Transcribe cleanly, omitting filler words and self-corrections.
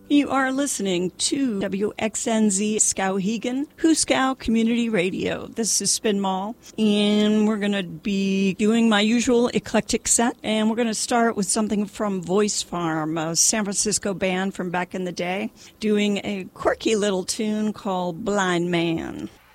You are listening to WXNZ Skowhegan, Huskow Community Radio. This is Spin Mall, and we're going to be doing my usual eclectic set, and we're going to start with something from Voice Farm, a San Francisco band from back in the day, doing a quirky little tune called Blind Man.